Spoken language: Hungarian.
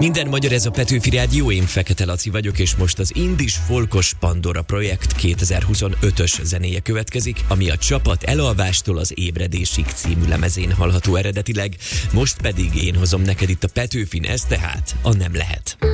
Minden magyar, ez a Petőfi Rádió, én Fekete Laci vagyok, és most az Indis Folkos Pandora projekt 2025-ös zenéje következik, ami a Csapat elalvástól az ébredésig című lemezén hallható eredetileg, most pedig én hozom neked itt a Petőfin, ez tehát a Nem lehet.